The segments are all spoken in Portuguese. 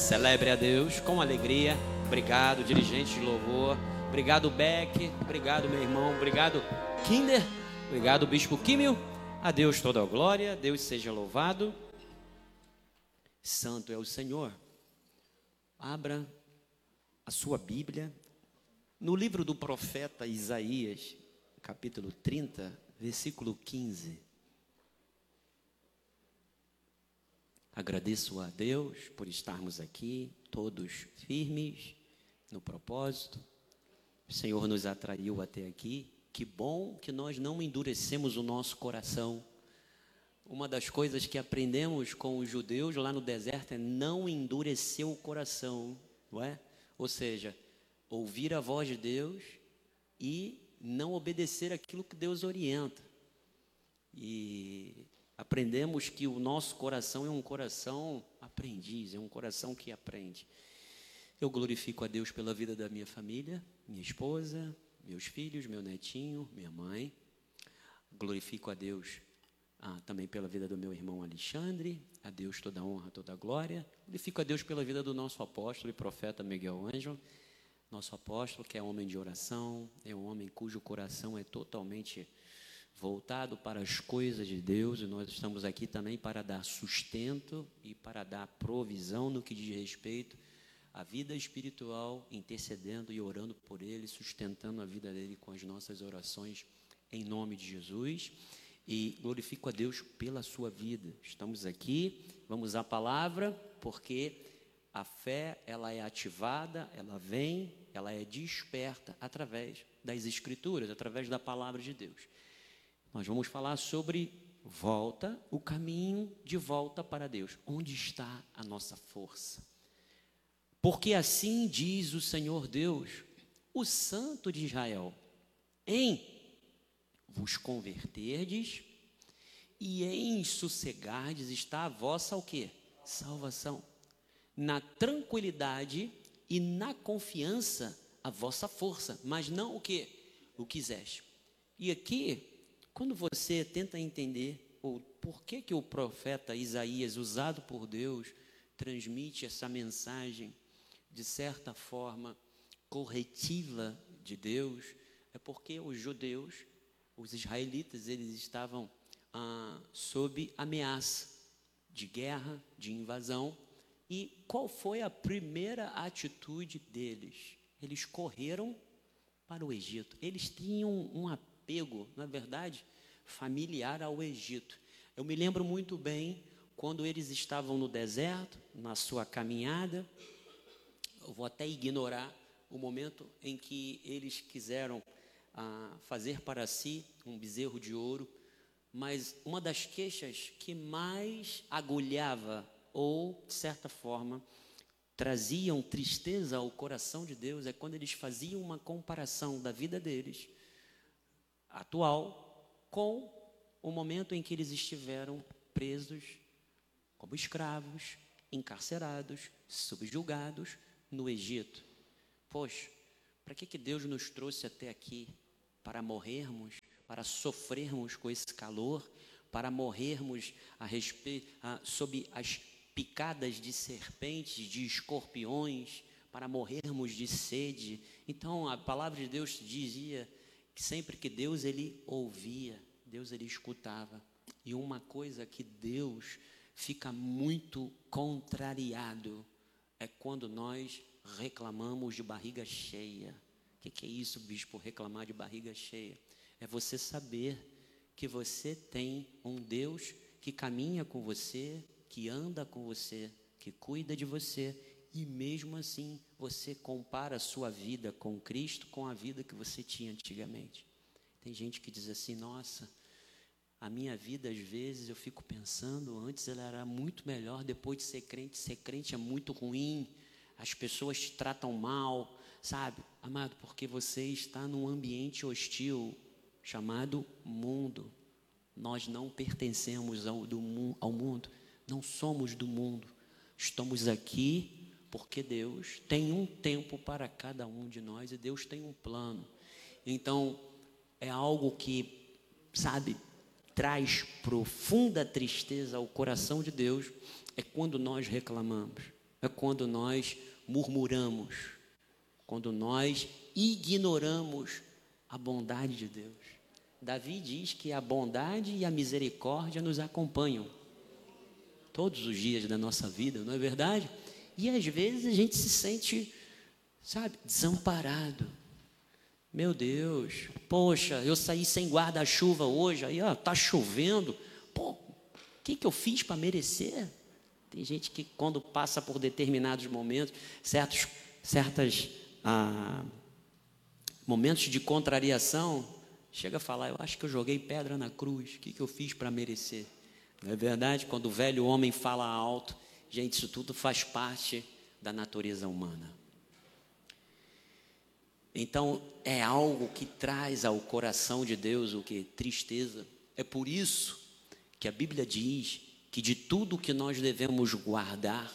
Celebre a Deus com alegria. Obrigado, dirigente de louvor. Obrigado, Beck. Obrigado, meu irmão. Obrigado, Kinder. Obrigado, Bispo Químio. A Deus toda a glória. Deus seja louvado. Santo é o Senhor. Abra a sua Bíblia no livro do profeta Isaías, capítulo 30, versículo 15. Agradeço a Deus por estarmos aqui, todos firmes no propósito. O Senhor nos atraiu até aqui. Que bom que nós não endurecemos o nosso coração. Uma das coisas que aprendemos com os judeus lá no deserto é não endurecer o coração, não é? Ou seja, ouvir a voz de Deus e não obedecer aquilo que Deus orienta. E aprendemos que o nosso coração é um coração aprendiz, é um coração que aprende. Eu glorifico a Deus pela vida da minha família, minha esposa, meus filhos, meu netinho, minha mãe. Glorifico a Deus também pela vida do meu irmão Alexandre. A Deus toda a honra, toda a glória. Glorifico a Deus pela vida do nosso apóstolo e profeta Miguel Ângelo. Nosso apóstolo, que é homem de oração, é um homem cujo coração é totalmente voltado para as coisas de Deus, e nós estamos aqui também para dar sustento e para dar provisão no que diz respeito à vida espiritual, intercedendo e orando por ele, sustentando a vida dele com as nossas orações em nome de Jesus. E glorifico a Deus pela sua vida. Estamos aqui, vamos à palavra, porque a fé, ela é ativada, ela vem, ela é desperta através das Escrituras, através da palavra de Deus. Nós vamos falar sobre volta, o caminho de volta para Deus. Onde está a nossa força? Porque assim diz o Senhor Deus, o Santo de Israel, em vos converterdes e em sossegardes está a vossa o quê? Salvação. Na tranquilidade e na confiança a vossa força, mas não o quê? O quiseste. E aqui, quando você tenta entender o porquê que o profeta Isaías, usado por Deus, transmite essa mensagem de certa forma corretiva de Deus, é porque os judeus, os israelitas, eles estavam sob ameaça de guerra, de invasão. E qual foi a primeira atitude deles? Eles correram para o Egito. Eles tinham um apego, na verdade, familiar ao Egito. Eu me lembro muito bem quando eles estavam no deserto, na sua caminhada. Eu vou até ignorar o momento em que eles quiseram fazer para si um bezerro de ouro, mas uma das queixas que mais agulhava ou, de certa forma, traziam tristeza ao coração de Deus é quando eles faziam uma comparação da vida deles atual com o momento em que eles estiveram presos como escravos, encarcerados, subjugados no Egito. Poxa, para que Deus nos trouxe até aqui? Para morrermos, para sofrermos com esse calor, para morrermos sob as picadas de serpentes, de escorpiões, para morrermos de sede. Então a palavra de Deus dizia que sempre que Deus ele ouvia, Deus ele escutava. E uma coisa que Deus fica muito contrariado é quando nós reclamamos de barriga cheia. O que é isso, bispo, reclamar de barriga cheia? É você saber que você tem um Deus que caminha com você, que anda com você, que cuida de você, e mesmo assim você compara a sua vida com Cristo com a vida que você tinha antigamente. Tem gente que diz assim, nossa, a minha vida às vezes eu fico pensando, antes ela era muito melhor, depois de ser crente é muito ruim, as pessoas te tratam mal, sabe? Amado, porque você está num ambiente hostil chamado mundo. Nós não pertencemos ao mundo, não somos do mundo. Estamos aqui porque Deus tem um tempo para cada um de nós e Deus tem um plano. Então, é algo que, sabe, traz profunda tristeza ao coração de Deus, é quando nós reclamamos. é quando nós murmuramos, quando nós ignoramos a bondade de Deus. Davi diz que a bondade e a misericórdia nos acompanham todos os dias da nossa vida, não é verdade? E às vezes a gente se sente, sabe, desamparado. Meu Deus, poxa, eu saí sem guarda-chuva hoje, aí ó, tá chovendo, pô, o que eu fiz para merecer? Tem gente que quando passa por determinados momentos, certos momentos de contrariação, chega a falar, eu acho que eu joguei pedra na cruz, o que eu fiz para merecer? Não é verdade? Quando o velho homem fala alto, gente, isso tudo faz parte da natureza humana. Então, é algo que traz ao coração de Deus o que? Tristeza. É por isso que a Bíblia diz que de tudo que nós devemos guardar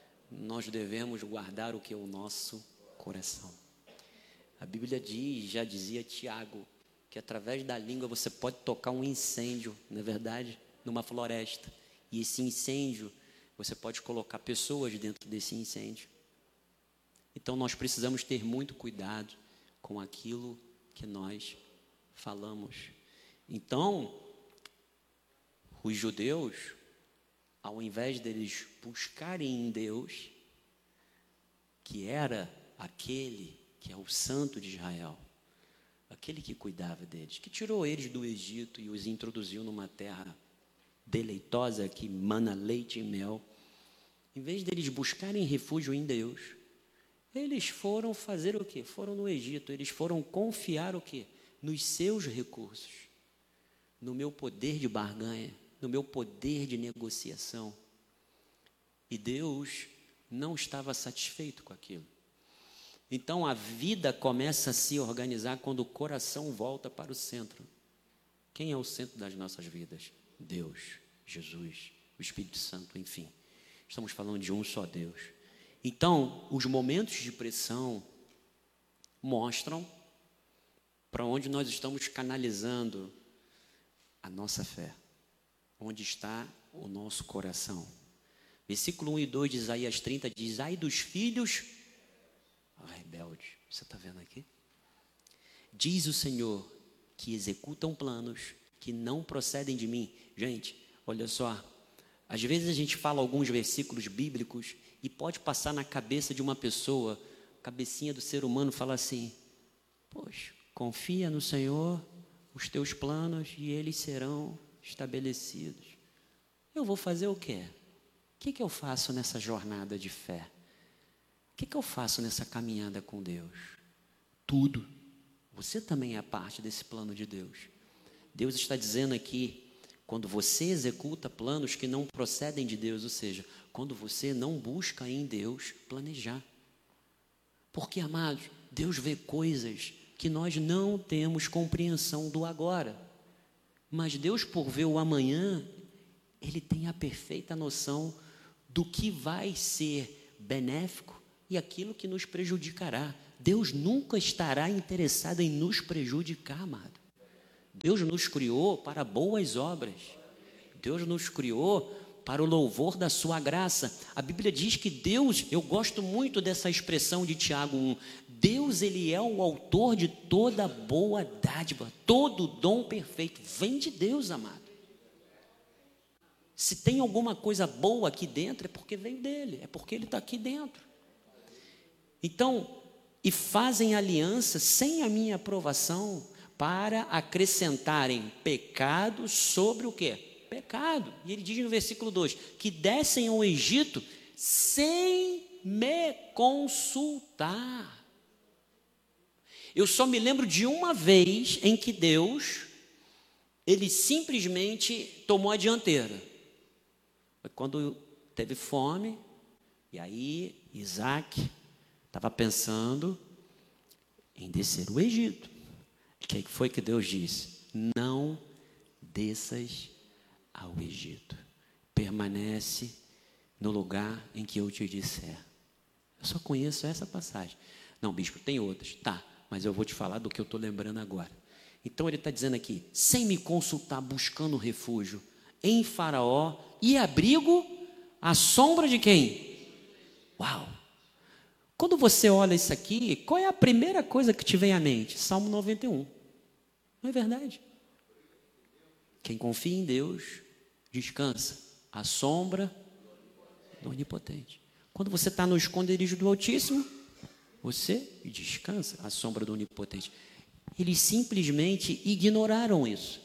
o que? O nosso coração. A Bíblia diz, já dizia Tiago, que através da língua você pode tocar um incêndio, não é verdade? Numa floresta. E esse incêndio, você pode colocar pessoas dentro desse incêndio. Então nós precisamos ter muito cuidado com aquilo que nós falamos. Então, os judeus, ao invés deles buscarem em Deus, que era aquele que é o Santo de Israel, aquele que cuidava deles, que tirou eles do Egito e os introduziu numa terra deleitosa que mana leite e mel, em vez deles buscarem refúgio em Deus, eles foram fazer o quê? Foram no Egito, eles foram confiar o quê? Nos seus recursos, no meu poder de barganha, no meu poder de negociação. E Deus não estava satisfeito com aquilo. Então a vida começa a se organizar quando o coração volta para o centro. Quem é o centro das nossas vidas? Deus, Jesus, o Espírito Santo, enfim. Estamos falando de um só Deus. Então, os momentos de pressão mostram para onde nós estamos canalizando a nossa fé. Onde está o nosso coração. Versículo 1 e 2 de Isaías 30 diz, ai dos filhos rebeldes. Você está vendo aqui? Diz o Senhor que executam planos que não procedem de mim. Gente, olha só. Às vezes a gente fala alguns versículos bíblicos e pode passar na cabeça de uma pessoa, cabecinha do ser humano, fala assim, poxa, confia no Senhor, os teus planos e eles serão estabelecidos. Eu vou fazer o quê? O que eu faço nessa jornada de fé? O que eu faço nessa caminhada com Deus? Tudo. Você também é parte desse plano de Deus. Deus está dizendo aqui, quando você executa planos que não procedem de Deus, ou seja, quando você não busca em Deus planejar. Porque, amados, Deus vê coisas que nós não temos compreensão do agora. Mas Deus, por ver o amanhã, Ele tem a perfeita noção do que vai ser benéfico e aquilo que nos prejudicará. Deus nunca estará interessado em nos prejudicar, amado. Deus nos criou para boas obras. Deus nos criou para o louvor da sua graça. A Bíblia diz que Deus, eu gosto muito dessa expressão de Tiago 1, Deus, Ele é o autor de toda boa dádiva, todo dom perfeito, vem de Deus, amado. Se tem alguma coisa boa aqui dentro, é porque veio dEle, é porque Ele está aqui dentro. Então, e fazem aliança sem a minha aprovação, para acrescentarem pecado sobre o quê? Pecado. E ele diz no versículo 2, que descem ao Egito sem me consultar. Eu só me lembro de uma vez em que Deus, Ele simplesmente tomou a dianteira. Foi quando teve fome, e aí Isaac estava pensando em descer o Egito. O que foi que Deus disse? Não desças ao Egito. Permanece no lugar em que eu te disser. Eu só conheço essa passagem. Não, bispo, tem outras. Tá, mas eu vou te falar do que eu estou lembrando agora. Então ele está dizendo aqui, sem me consultar, buscando refúgio em Faraó e abrigo à sombra de quem? Uau! Quando você olha isso aqui, qual é a primeira coisa que te vem à mente? Salmo 91. Não é verdade? Quem confia em Deus, descansa à sombra do Onipotente. Quando você está no esconderijo do Altíssimo, você descansa à sombra do Onipotente. Eles simplesmente ignoraram isso.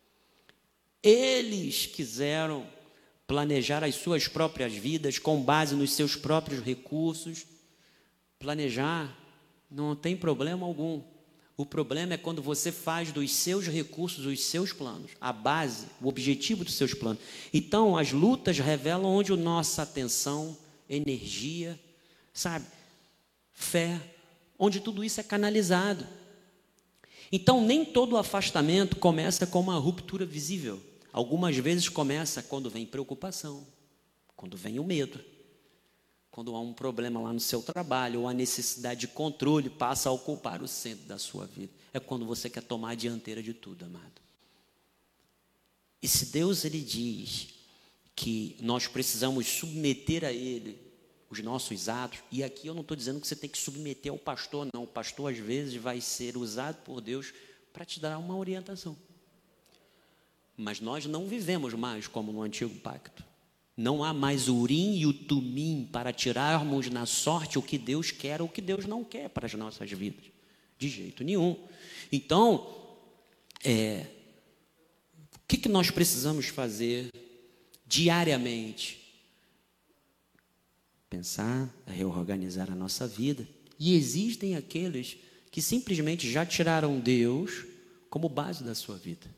Eles quiseram planejar as suas próprias vidas com base nos seus próprios recursos. Planejar não tem problema algum. O problema é quando você faz dos seus recursos os seus planos, a base, o objetivo dos seus planos. Então, as lutas revelam onde a nossa atenção, energia, sabe, fé, onde tudo isso é canalizado. Então, nem todo afastamento começa com uma ruptura visível. Algumas vezes começa quando vem preocupação, quando vem o medo, quando há um problema lá no seu trabalho, ou a necessidade de controle passa a ocupar o centro da sua vida. É quando você quer tomar a dianteira de tudo, amado. E se Deus, ele diz que nós precisamos submeter a Ele os nossos atos, e aqui eu não estou dizendo que você tem que submeter ao pastor, não. O pastor, às vezes, vai ser usado por Deus para te dar uma orientação. Mas nós não vivemos mais como no Antigo Pacto. Não há mais o Urim e o Tumim para tirarmos na sorte o que Deus quer ou o que Deus não quer para as nossas vidas. De jeito nenhum. Então, o que nós precisamos fazer diariamente? Pensar, reorganizar a nossa vida. E existem aqueles que simplesmente já tiraram Deus como base da sua vida.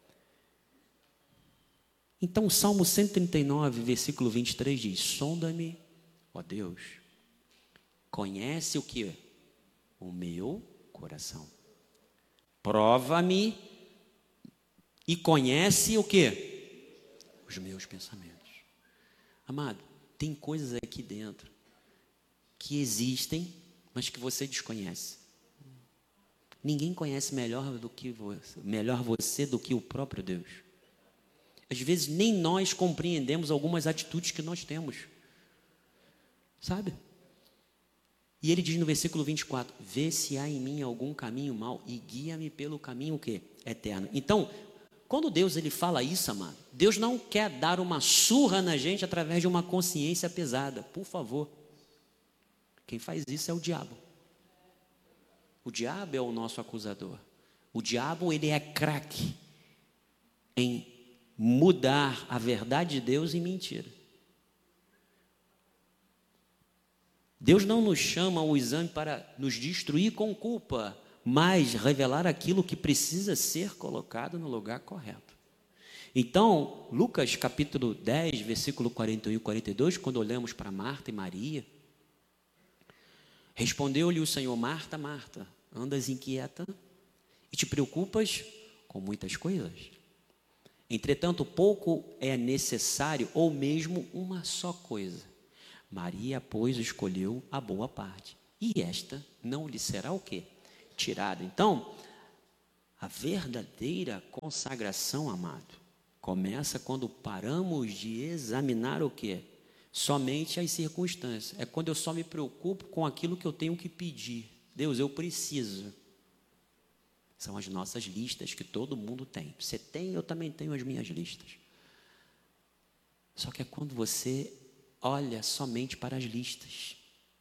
Então, o Salmo 139, versículo 23 diz: sonda-me, ó Deus, conhece o que? O meu coração. Prova-me e conhece o que? Os meus pensamentos. Amado, tem coisas aqui dentro que existem, mas que você desconhece. Ninguém conhece melhor você do que o próprio Deus. Às vezes nem nós compreendemos algumas atitudes que nós temos. Sabe? E ele diz no versículo 24: vê se há em mim algum caminho mau e guia-me pelo caminho o quê? Eterno. Então, quando Deus ele fala isso, amado, Deus não quer dar uma surra na gente através de uma consciência pesada. Por favor. Quem faz isso é o diabo. O diabo é o nosso acusador. O diabo, ele é craque em mudar a verdade de Deus em mentira. Deus não nos chama ao exame para nos destruir com culpa, mas revelar aquilo que precisa ser colocado no lugar correto. Então, Lucas capítulo 10, versículo 41 e 42, quando olhamos para Marta e Maria, respondeu-lhe o Senhor: Marta, Marta, andas inquieta e te preocupas com muitas coisas. Entretanto, pouco é necessário, ou mesmo uma só coisa. Maria, pois, escolheu a boa parte, e esta não lhe será o quê? Tirada. Então, a verdadeira consagração, amado, começa quando paramos de examinar o quê? Somente as circunstâncias. É quando eu só me preocupo com aquilo que eu tenho que pedir. Deus, eu preciso. São as nossas listas que todo mundo tem. Você tem, eu também tenho as minhas listas. Só que é quando você olha somente para as listas.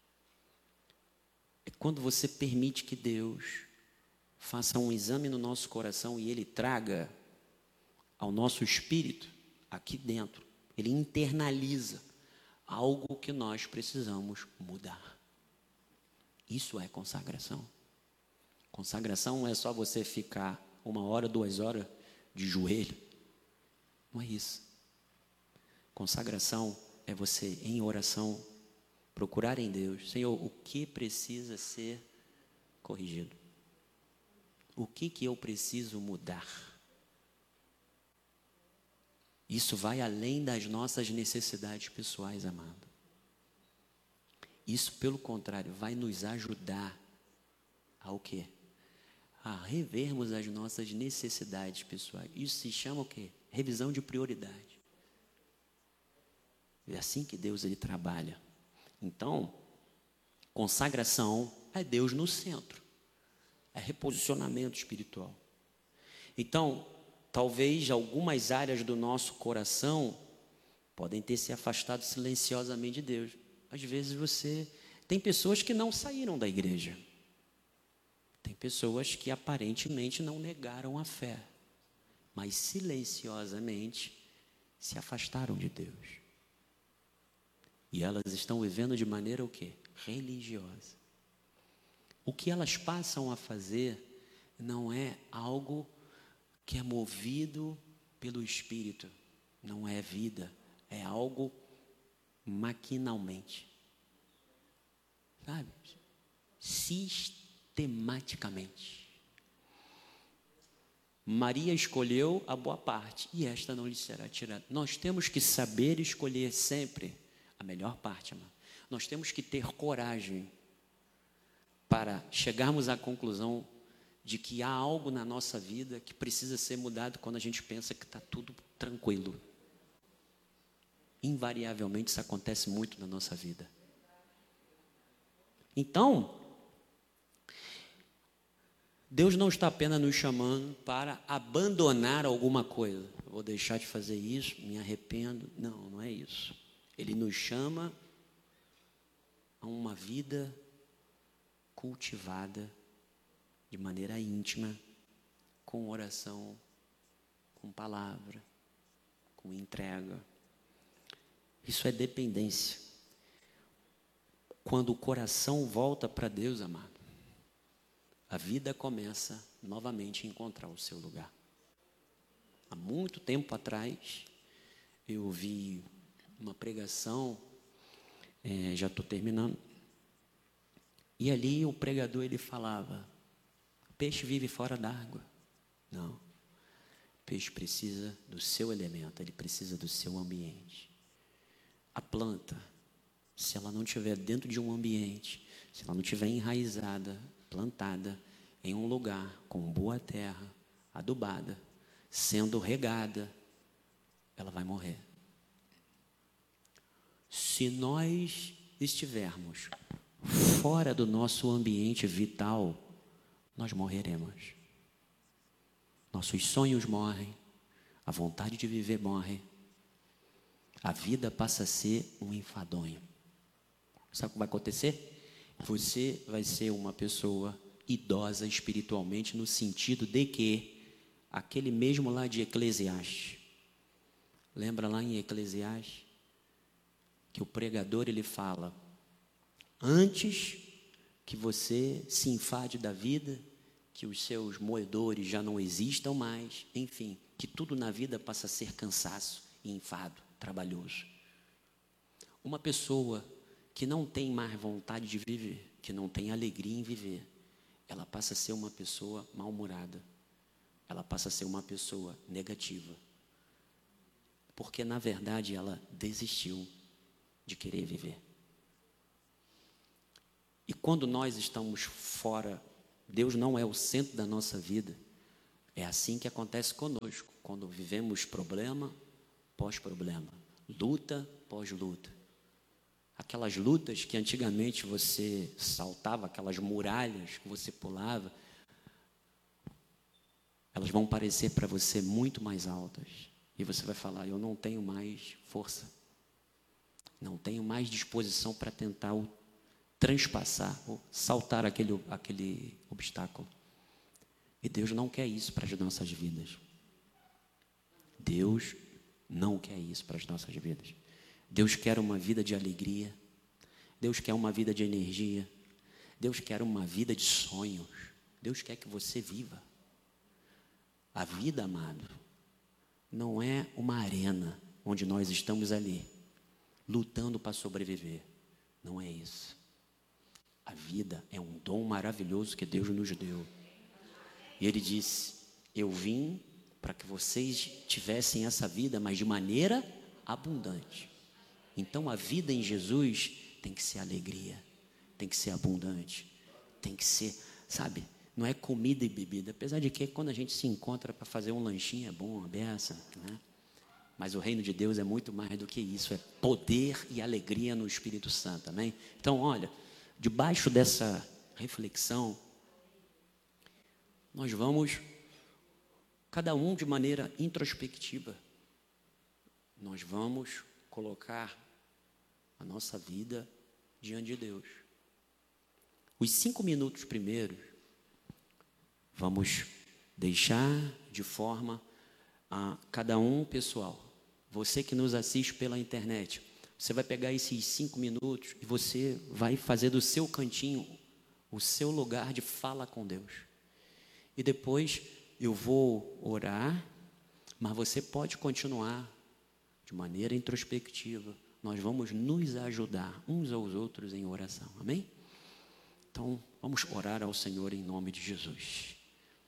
É quando você permite que Deus faça um exame no nosso coração e Ele traga ao nosso espírito, aqui dentro, Ele internaliza algo que nós precisamos mudar. Isso é consagração. Consagração não é só você ficar 1 hora, 2 horas de joelho. Não é isso. Consagração é você, em oração, procurar em Deus: Senhor, o que precisa ser corrigido? O que eu preciso mudar? Isso vai além das nossas necessidades pessoais, amado. Isso, pelo contrário, vai nos ajudar ao quê? A revermos as nossas necessidades pessoais. Isso se chama o quê? Revisão de prioridade. É assim que Deus ele trabalha. Então, Consagração é Deus no centro. É reposicionamento espiritual. Então, talvez algumas áreas do nosso coração podem ter se afastado silenciosamente de Deus. Às vezes tem pessoas que não saíram da igreja. Tem pessoas que aparentemente não negaram a fé, mas silenciosamente se afastaram de Deus. E elas estão vivendo de maneira o quê? Religiosa. O que elas passam a fazer não é algo que é movido pelo Espírito, não é vida, é algo maquinalmente, sabe? Sistematicamente. Maria escolheu a boa parte e esta não lhe será tirada. Nós temos que saber escolher sempre a melhor parte, amado. Nós temos que ter coragem para chegarmos à conclusão de que há algo na nossa vida que precisa ser mudado quando a gente pensa que está tudo tranquilo. Invariavelmente isso acontece muito na nossa vida. Então, Deus não está apenas nos chamando para abandonar alguma coisa. Vou deixar de fazer isso, me arrependo. Não, não é isso. Ele nos chama a uma vida cultivada de maneira íntima, com oração, com palavra, com entrega. Isso é dependência. Quando o coração volta para Deus, amado, a vida começa novamente a encontrar o seu lugar. Há muito tempo atrás, eu ouvi uma pregação, já estou terminando, e ali o pregador ele falava: peixe vive fora d'água. Não, o peixe precisa do seu elemento, ele precisa do seu ambiente. A planta, se ela não estiver dentro de um ambiente, se ela não estiver enraizada, plantada em um lugar com boa terra, adubada, sendo regada, ela vai morrer. Se nós estivermos fora do nosso ambiente vital, nós morreremos. Nossos sonhos morrem, a vontade de viver morre, a vida passa a ser um enfadonho. Sabe o que vai acontecer? Você vai ser uma pessoa idosa espiritualmente, no sentido de que aquele mesmo lá de Eclesiastes, lembra lá em Eclesiastes que o pregador ele fala: antes que você se enfade da vida, que os seus moedores já não existam mais, enfim, que tudo na vida passa a ser cansaço e enfado, trabalhoso. Uma pessoa que não tem mais vontade de viver, que não tem alegria em viver, ela passa a ser uma pessoa mal-humorada, ela passa a ser uma pessoa negativa, porque na verdade ela desistiu de querer viver. E quando nós estamos fora, Deus não é o centro da nossa vida, é assim que acontece conosco, quando vivemos problema pós-problema, luta pós-luta. Aquelas lutas que antigamente você saltava, aquelas muralhas que você pulava, elas vão parecer para você muito mais altas. E você vai falar: eu não tenho mais força, não tenho mais disposição para tentar transpassar, ou saltar aquele obstáculo. E Deus não quer isso para as nossas vidas. Deus não quer isso para as nossas vidas. Deus quer uma vida de alegria. Deus quer uma vida de energia. Deus quer uma vida de sonhos. Deus quer que você viva. A vida, amado, não é uma arena onde nós estamos ali, lutando para sobreviver. Não é isso. A vida é um dom maravilhoso que Deus nos deu. E Ele disse: eu vim para que vocês tivessem essa vida, mas de maneira abundante. Então a vida em Jesus tem que ser alegria, tem que ser abundante, tem que ser, sabe, não é comida e bebida, apesar de que quando a gente se encontra para fazer um lanchinho é bom, uma beça, né? Mas o reino de Deus é muito mais do que isso, é poder e alegria no Espírito Santo, amém? Então olha, debaixo dessa reflexão, nós vamos, cada um de maneira introspectiva, nós vamos colocar a nossa vida diante de Deus. Os 5 minutos primeiros, vamos deixar de forma a cada um pessoal. Você que nos assiste pela internet, você vai pegar esses 5 minutos e você vai fazer do seu cantinho o seu lugar de fala com Deus. E depois eu vou orar, mas você pode continuar de maneira introspectiva. Nós vamos nos ajudar uns aos outros em oração. Amém? Então, vamos orar ao Senhor em nome de Jesus.